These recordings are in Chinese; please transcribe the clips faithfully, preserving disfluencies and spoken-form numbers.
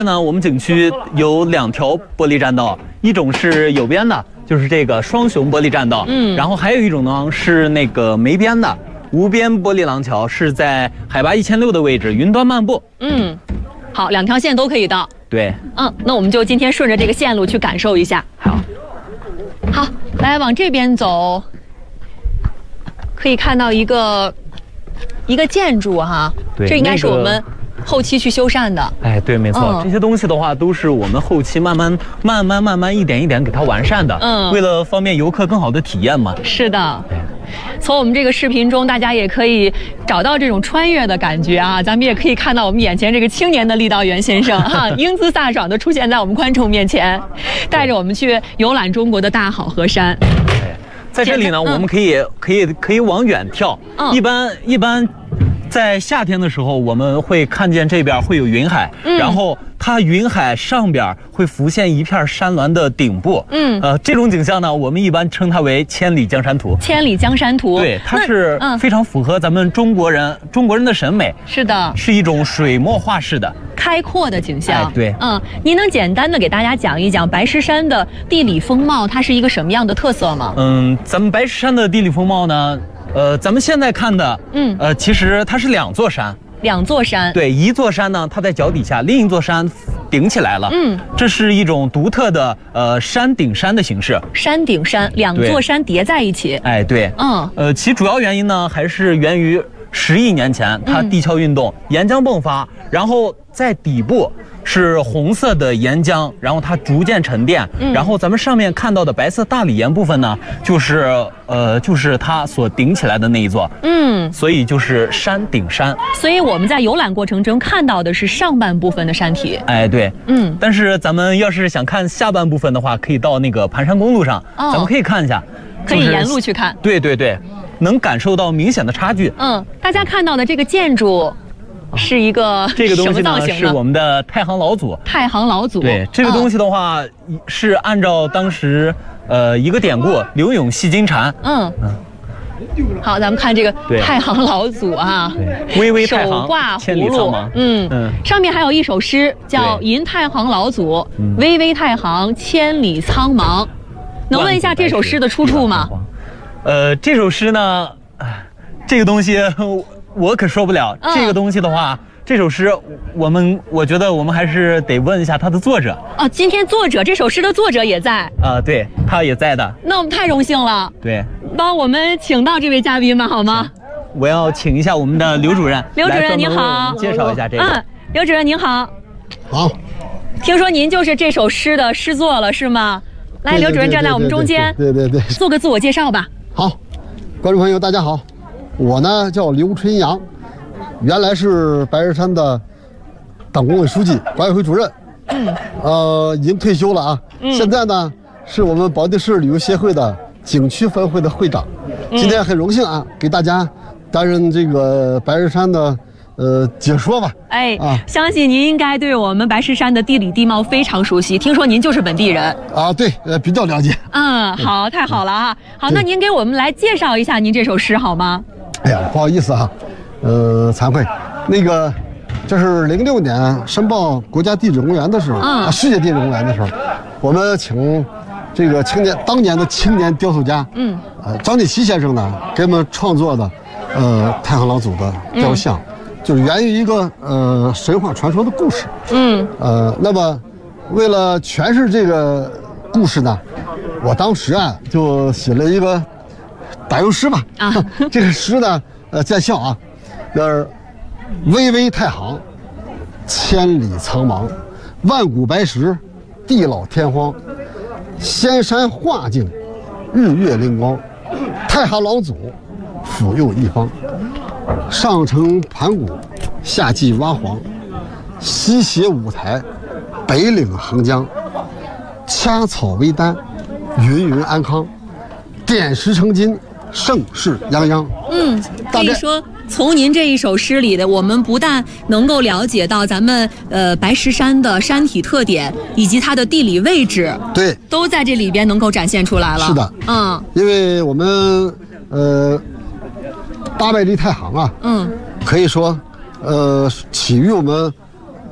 呢，我们景区有两条玻璃栈道，一种是有边的，就是这个双雄玻璃栈道，嗯，然后还有一种呢是那个没边的无边玻璃廊桥，是在海拔一千六的位置，云端漫步。 嗯，好，两条线都可以到。 对， 嗯，那我们就今天顺着这个线路去感受一下。 好， 好，来往这边走，可以看到一个一个建筑哈， 对， 这应该是我们。 那个后期去修缮的， 哎，对，没错， 嗯、 这些东西的话，都是我们后期慢慢、慢慢、慢慢一点一点给它完善的，嗯，为了方便游客更好的体验嘛。 是的，从我们这个视频中，大家也可以找到这种穿越的感觉啊。咱们也可以看到我们眼前这个青年的郦道元先生哈，英姿飒爽的出现在我们观众面前，带着我们去游览中国的大好河山。 哎，在这里呢，嗯、我们可以可以可以往远眺，嗯、一般一般。在夏天的时候，我们会看见这边会有云海，嗯、然后它云海上边会浮现一片山峦的顶部，嗯，呃，这种景象呢，我们一般称它为千里江山图。 千里江山图， 对，它是非常符合咱们中国人、嗯、中国人的审美。 是的， 是一种水墨画式的开阔的景象。 哎、对， 嗯，您能简单的给大家讲一讲白石山的地理风貌，它是一个什么样的特色吗？ 嗯，咱们白石山的地理风貌呢？呃，咱们现在看的，嗯，呃，其实它是两座山， 两座山， 对，一座山呢，它在脚底下，另一座山顶起来了，嗯，这是一种独特的呃山顶山的形式， 山顶山，两座山叠在一起， 哎，对，嗯，呃，其主要原因呢，还是源于十亿年前它地壳运动，嗯、岩浆迸发，然后在底部是红色的岩浆，然后它逐渐沉淀，嗯、然后咱们上面看到的白色大理岩部分呢，就是呃就是它所顶起来的那一座，嗯，所以就是山顶山。 所以我们在游览过程中看到的是上半部分的山体， 哎，对，嗯，但是咱们要是想看下半部分的话，可以到那个盘山公路上，哦、咱们可以看一下， 可以沿路去看， 对对对，能感受到明显的差距。 嗯，大家看到的这个建筑。是一个这个东西什么造型呢？ 是我们的太行老祖。 太行老祖， 对这个东西的话，嗯、是按照当时呃一个典故“刘永戏金蝉”。嗯嗯。 好，咱们看这个太行老祖啊， 巍巍太行， 手挂千里苍茫。 嗯嗯，上面还有一首诗叫《吟太行老祖》，巍巍太行，千里苍茫。能问一下这首诗的出处吗？ 呃，这首诗呢，这个东西。我可说不了、嗯、这个东西的话，这首诗我们我觉得我们还是得问一下它的作者。 哦，今天作者这首诗的作者也在啊、呃，对，他也在的。 那我们太荣幸了。 对， 帮我们请到这位嘉宾吧，好吗？ 我要请一下我们的刘主任。 刘主任您好， 介绍一下这个。 嗯，刘主任您好。 好。 听说您就是这首诗的诗作了，是吗？来，刘主任站在我们中间。 对对 对, 对, 对, 对。 做个自我介绍吧。 好，观众朋友大家好。我呢叫刘春阳，原来是白石山的党工委书记、管委会主任，嗯，呃，已经退休了啊。嗯、现在呢是我们保定市旅游协会的景区分会的会长。嗯、今天很荣幸啊，给大家担任这个白石山的呃解说吧。 哎，啊，相信您应该对我们白石山的地理地貌非常熟悉。听说您就是本地人啊？对，呃，比较了解。 嗯，好，太好了啊。好，那您给我们来介绍一下您这首诗好吗？ 哎呀，不好意思啊，呃，惭愧，那个，这是零六年申报国家地质公园的时候，嗯、啊，世界地质公园的时候，我们请这个青年当年的青年雕塑家，嗯，呃，张立奇先生呢，给我们创作的，呃，太行老祖的雕像，嗯、就是源于一个呃神话传说的故事，嗯，呃，那么为了诠释这个故事呢，我当时啊就写了一个。打油诗吧啊，这个诗呢，呃，见笑啊，那儿巍巍太行，千里苍茫，万古白石，地老天荒，仙山画境，日月灵光，太行老祖，辅佑一方，上承盘古，下济蛙黄，西斜五台，北岭横江，掐草为丹，芸芸安康，点石成金。盛世泱泱。 嗯，可以说从您这一首诗里的，我们不但能够了解到咱们呃白石山的山体特点以及它的地理位置， 对， 都在这里边能够展现出来了。 是的， 嗯， 因为我们呃八百里太行啊，嗯，可以说呃起于我们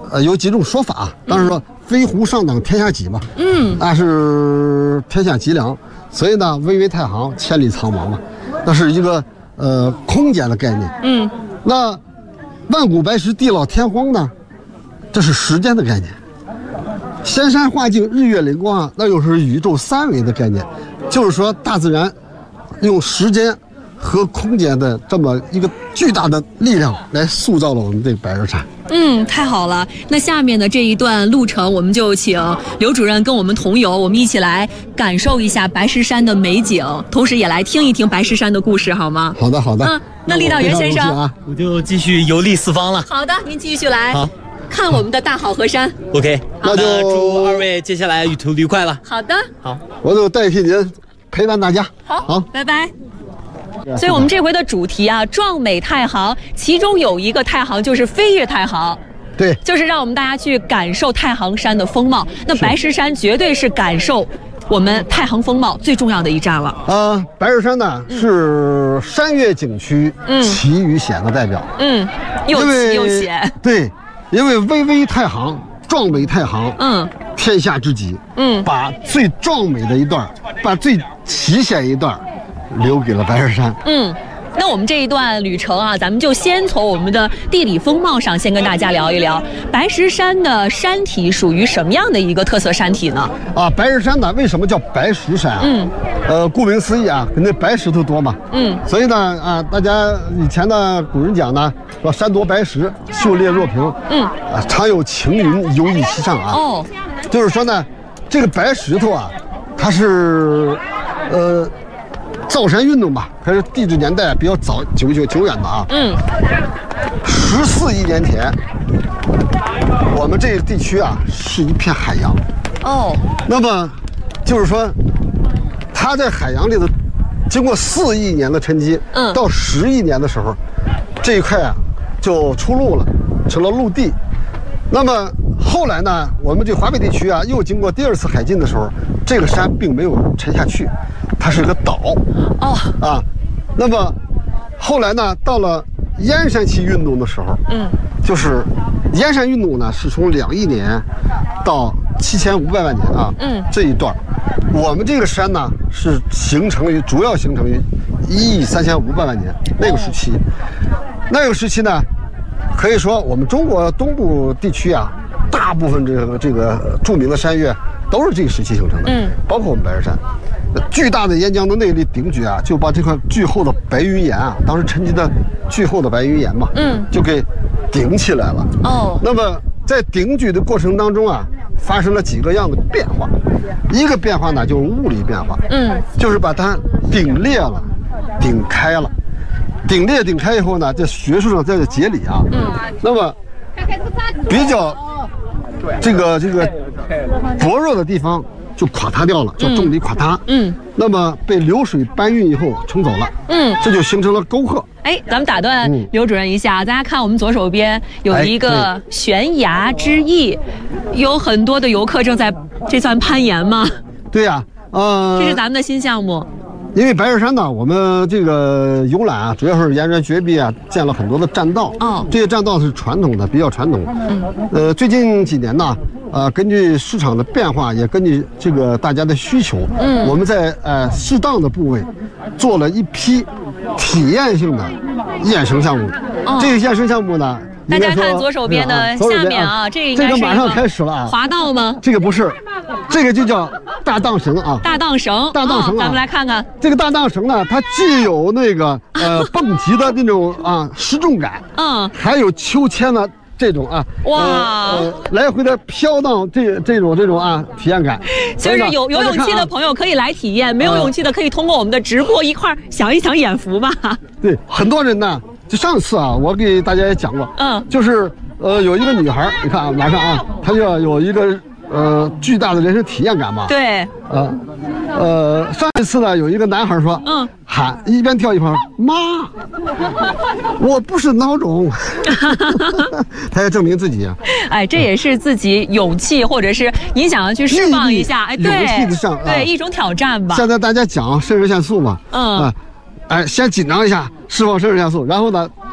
呃有几种说法，当然说飞狐上等天下己嘛， 嗯， 那是天下脊梁，所以呢，巍巍太行，千里苍茫嘛，那是一个呃空间的概念。 嗯， 那万古白石，地老天荒呢，这是时间的概念。仙山画境，日月灵光啊，那又是宇宙三维的概念，就是说大自然用时间和空间的这么一个巨大的力量来塑造了我们这个白日山。 嗯，太好了。那下面的这一段路程，我们就请刘主任跟我们同游，我们一起来感受一下白石山的美景，同时也来听一听白石山的故事，好吗？ 好的，好的。 嗯，那郦道元先生， 啊， 我就继续游历四方了。 好的，您继续来。 好。 看我们的大好河山。 OK， 那就祝二位接下来旅途愉快了。 好的， 好， 我就代替您陪伴大家。 好， 好， 拜拜。所以我们这回的主题啊，壮美太行，其中有一个太行就是飞越太行。 对， 就是让我们大家去感受太行山的风貌。那白石山绝对是感受我们太行风貌最重要的一站了。 呃，白石山呢、嗯、是山岳景区奇与险的代表。 嗯，又奇又险。 对，因为巍巍太行，壮美太行， 嗯， 天下之极。 嗯， 把最壮美的一段，把最奇险一段，留给了白石山。 嗯。那我们这一段旅程啊，咱们就先从我们的地理风貌上先跟大家聊一聊白石山的山体属于什么样的一个特色山体呢？ 啊，白石山呢，为什么叫白石山啊？嗯，呃，顾名思义啊，肯定白石头多嘛。嗯，所以呢，啊，大家以前的古人讲呢，说山多白石，秀丽若平。嗯，啊，常有晴云游弋其上啊。哦，就是说呢，这个白石头啊，它是，呃。造山运动吧，还是地质年代比较早、久久久远的啊。嗯，十四亿年前，我们这个地区啊是一片海洋。哦，那么就是说，它在海洋里头，经过四亿年的沉积，嗯，到十亿年的时候，这一块啊就出陆了，成了陆地。那么后来呢，我们这华北地区啊，又经过第二次海禁的时候，这个山并没有沉下去。它是个岛哦啊，那么后来呢，到了燕山期运动的时候，嗯，就是燕山运动呢，是从两亿年到七千五百万年啊，嗯，这一段，我们这个山呢是形成于主要形成于一亿三千五百万年那个时期，那个时期呢，可以说我们中国东部地区啊，大部分这个这个著名的山岳都是这个时期形成的，嗯，包括我们白石山。巨大的岩浆的内力顶举啊，就把这块巨厚的白云岩啊，当时沉积的巨厚的白云岩嘛，嗯，就给顶起来了。哦，那么在顶举的过程当中啊，发生了几个样的变化。一个变化呢，就是物理变化，嗯，就是把它顶裂了，顶开了。顶裂顶开以后呢，在学术上叫做节理啊，嗯，那么比较这个这个薄弱的地方。就垮塌掉了，叫重力垮塌。嗯，那么被流水搬运以后冲走了。嗯，这就形成了沟壑。 哎，咱们打断刘主任一下，大家看我们左手边有一个悬崖之翼，有很多的游客正在，这算攀岩吗？ 对呀，呃， 这是咱们的新项目。 因为白石山呢，我们这个游览啊，主要是沿着绝壁啊，建了很多的栈道。哦，这些栈道是传统的，比较传统。嗯，呃，最近几年呢，呃，根据市场的变化，也根据这个大家的需求，嗯，我们在呃适当的部位做了一批体验性的验生项目。哦，这个验生项目呢， 大家看左手边的下面啊，这个应该是这个马上开始了啊， 滑道吗？ 这个不是，这个就叫大荡绳啊。 大荡绳， 大荡绳啊， 咱们来看看这个大荡绳呢，它既有那个呃蹦极的那种啊失重感，嗯，还有秋千的这种啊，哇，呃、来回的飘荡这这种这种啊体验感。 就是有有勇气的朋友可以来体验，没有勇气的可以通过我们的直播一块想一想眼福吧。 对，很多人呢。就上次啊，我给大家也讲过，嗯，就是呃有一个女孩，你看啊，马上啊，她就要有一个呃巨大的人生体验感嘛。 对。 呃呃，上一次呢，有一个男孩说，嗯，喊一边跳一边妈，我不是孬种，他要证明自己啊。 哎，这也是自己勇气，或者是你想要去释放一下，哎，对， 勇气的上， 对，一种挑战吧。 现在大家讲肾上腺素嘛，嗯。啊哎，先紧张一下，释放肾上腺素，然后呢，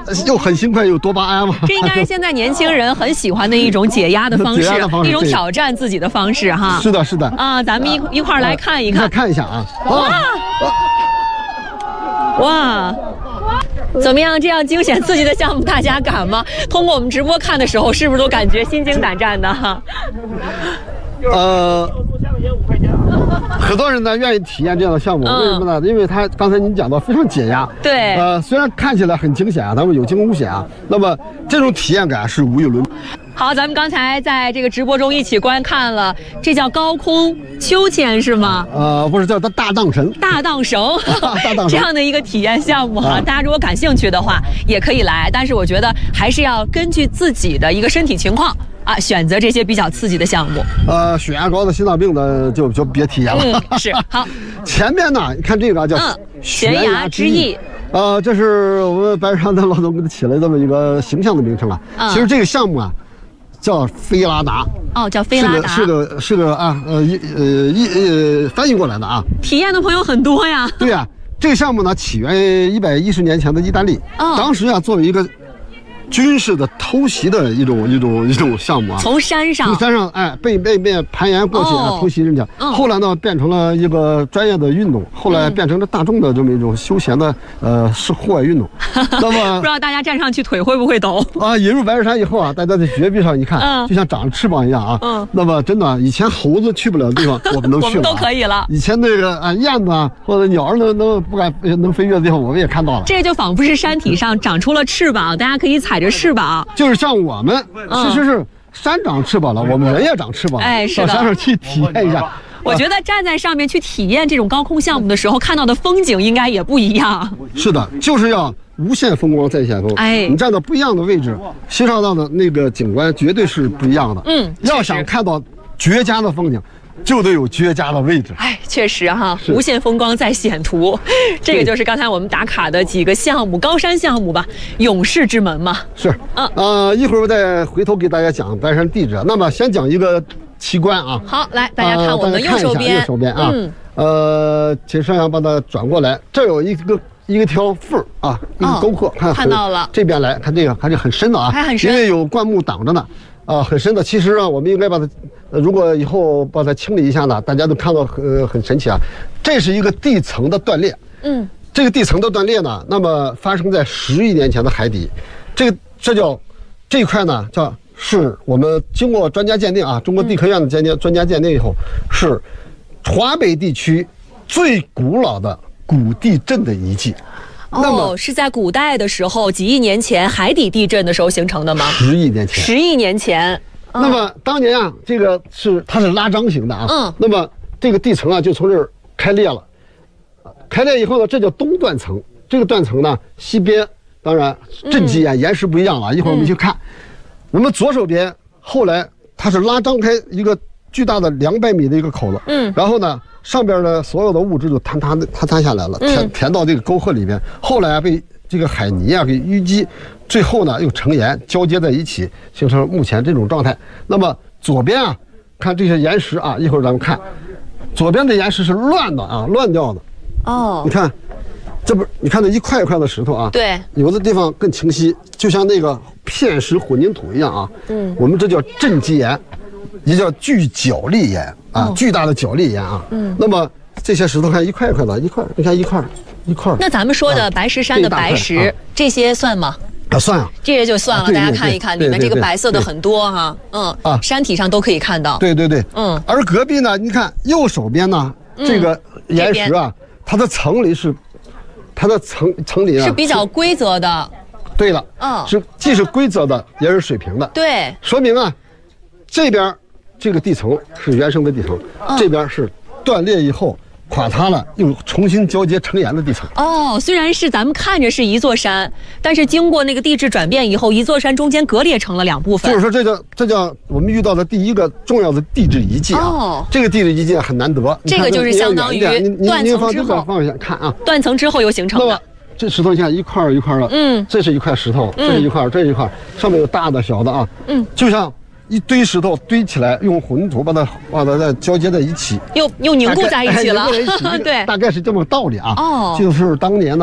又很轻快又多巴胺嘛。 这应该是现在年轻人很喜欢的一种解压的方式， 解压的方式一种挑战自己的方式哈。 是的，是的。 啊，咱们一一块儿来看一看， 看一下啊。 哇哇！怎么样？这样惊险刺激的项目，大家敢吗？通过我们直播看的时候，是不是都感觉心惊胆战的哈？ 呃，很多人呢愿意体验这样的项目，嗯、为什么呢？因为他刚才您讲到非常解压， 对， 呃，虽然看起来很惊险啊，咱们有惊无险啊，那么这种体验感是无与伦比。 好，咱们刚才在这个直播中一起观看了，这叫高空秋千是吗？ 呃，不是，叫它大荡绳。 大荡绳， 大荡绳这样的一个体验项目哈、啊，大家如果感兴趣的话也可以来，但是我觉得还是要根据自己的一个身体情况啊，选择这些比较刺激的项目。 呃，血压高的、心脏病的就就别体验了。 嗯，是好。 前面呢，你看这个叫悬崖之翼。 呃，这是我们白山的老总给他起了这么一个形象的名称啊。嗯、其实这个项目啊。叫菲拉达哦，叫菲拉达， 是个是个是个啊呃一呃一呃翻译过来的啊。 体验的朋友很多呀。 对呀、啊，这个项目呢起源一百一十年前的意大利，哦、当时啊作为一个军事的偷袭的一种一种一种项目啊， 从山上从山上哎背背背攀岩过去啊、哦、偷袭人家，嗯、后来呢变成了一个专业的运动，后来变成了大众的这么一种休闲的呃是户外运动。那么不知道大家站上去腿会不会抖啊？引入白石山以后啊，大家在绝壁上一看，嗯、就像长了翅膀一样啊。嗯，那么真的以前猴子去不了的地方，我们能去了、啊， 我们都可以了。 以前那个啊燕子啊或者鸟儿能能不敢能飞跃的地方，我们也看到了。 这就仿佛是山体上长出了翅膀，大家可以踩着翅膀。 就是像我们其实是山长翅膀了，我们人也长翅膀， 哎，是的， 到山上去体验一下。 我觉得站在上面去体验这种高空项目的时候，看到的风景应该也不一样。 是的，就是要无限风光在前方。哎，你站到不一样的位置，欣赏到的那个景观绝对是不一样的。嗯，要想看到绝佳的风景，就得有绝佳的位置。 哎，确实哈，无限风光在险途，这个就是刚才我们打卡的几个项目，高山项目吧，勇士之门嘛。 是，嗯呃，一会儿我再回头给大家讲白山地质。那么先讲一个奇观啊。 好，来大家看我们的右手边， 呃、右手边啊，嗯、呃，请摄像把它转过来，这有一个一个条缝啊，一个沟壑，哦、看看到了， 这边来看这个，还是很深的啊， 还很深， 因为有灌木挡着呢。啊，很深的。其实呢，我们应该把它，呃，如果以后把它清理一下呢，大家都看到很、呃、很神奇啊。这是一个地层的断裂。嗯，这个地层的断裂呢，那么发生在十亿年前的海底，这个这叫这一块呢，叫是我们经过专家鉴定啊，中国地科院的鉴定，专家鉴定以后，是华北地区最古老的古地震的遗迹。 那么、哦、是在古代的时候，几亿年前海底地震的时候形成的吗？ 十亿年前。 十亿年前。 哦、那么当年啊，这个是它是拉张型的啊。嗯。那么这个地层啊，就从这儿开裂了。开裂以后呢，这叫东断层。这个断层呢，西边当然震基岩、嗯、岩石不一样了，一会儿我们去看。嗯、我们左手边后来它是拉张开一个巨大的两百米的一个口子。嗯。然后呢？上边的所有的物质就坍塌坍塌下来了，填填到这个沟壑里边。后来啊，被这个海泥啊给淤积，最后呢又成岩交接在一起，形成目前这种状态。那么左边啊，看这些岩石啊，一会儿咱们看，左边的岩石是乱的啊，乱掉的。哦，你看，这不，你看那一块一块的石头啊， 对， 有的地方更清晰，就像那个片石混凝土一样啊。嗯，我们这叫震基岩。也叫巨角砾岩啊，哦、巨大的角砾岩啊。嗯，那么这些石头看一块一块的，一块，你看一块一块。 那咱们说的白石山的白石，啊、这些算吗？ 啊，算啊， 这些就算了。啊、大家看一看，里面这个白色的很多哈，嗯啊，山体上都可以看到。 对对对，嗯。而隔壁呢，你看右手边呢，嗯、这个岩石啊，它的层里是，它的层层里啊是比较规则的。 对了，嗯，是既是规则的，也是水平的。 对， 说明啊，这边。这个地层是原生的地层，嗯、这边是断裂以后垮塌了，又重新交接成岩的地层。 哦，虽然是咱们看着是一座山，但是经过那个地质转变以后，一座山中间割裂成了两部分。 就是说，这叫这叫我们遇到的第一个重要的地质遗迹啊。哦，这个地质遗迹很难得。 这个就是相当于断层之后， 放一下看啊， 断层之后又形成的。 这石头你看一块一块的，嗯，这是一块石头，这是一块，这是一块，上面有大的小的啊，嗯，就像。一堆石头堆起来，用混凝土把它把它再交接在一起， 又又凝固在一起了。 对，大概是这么个道理啊。哦，就是当年呢，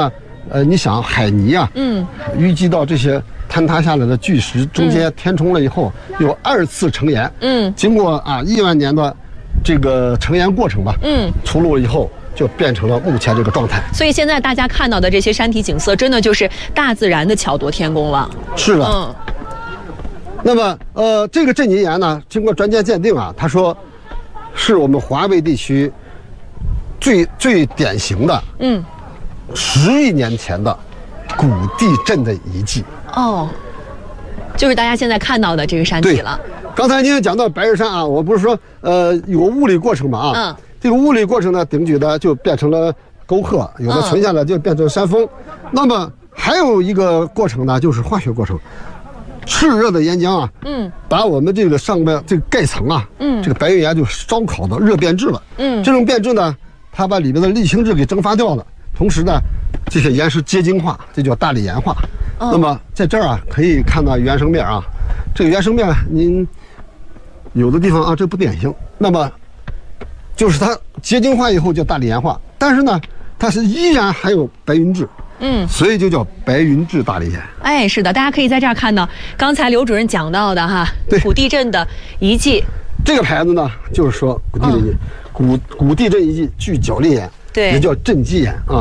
呃，你想海泥啊， 嗯， 淤积到这些坍塌下来的巨石中间填充了以后，嗯、有二次成岩， 嗯， 经过啊亿万年的这个成岩过程吧， 嗯， 出炉了以后。就变成了目前这个状态， 所以现在大家看到的这些山体景色，真的就是大自然的巧夺天工了。 是的， 嗯。 那么，呃，这个镇泥岩呢，经过专家鉴定啊，他说，是我们华北地区最最典型的，嗯，十亿年前的古地震的遗迹。 哦，就是大家现在看到的这个山体了。 刚才您也讲到白日山啊，我不是说，呃，有个物理过程嘛啊。嗯。这个物理过程呢，顶举的就变成了沟壑，有的存下来就变成山峰。嗯、那么还有一个过程呢，就是化学过程。炽热的岩浆啊，嗯，把我们这个上面这个盖层啊，嗯，这个白云岩就烧烤到热变质了。嗯，这种变质呢，它把里面的沥青质给蒸发掉了，同时呢，这些岩石结晶化，这叫大理岩化。哦、那么在这儿啊，可以看到原生面啊，这个原生面您有的地方啊，这不典型。那么就是它结晶化以后叫大理岩化，但是呢，它是依然还有白云质，嗯，所以就叫白云质大理岩。 哎，是的，大家可以在这儿看到刚才刘主任讲到的哈， 对， 古地震的遗迹。 这个牌子呢，就是说古地震遗迹，嗯、古古地震遗迹具角砾岩， 对， 也叫震基岩啊。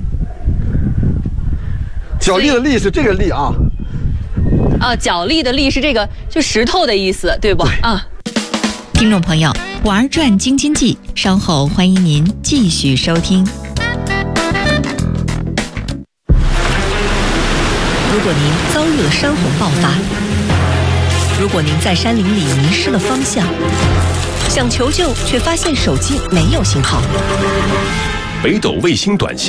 角砾的砾是这个砾啊， 啊，角砾的砾是这个就石头的意思，对不？ 对啊。 听众朋友，玩转京津冀，稍后欢迎您继续收听。如果您遭遇了山洪爆发，如果您在山林里迷失了方向，想求救却发现手机没有信号， 北斗卫星短信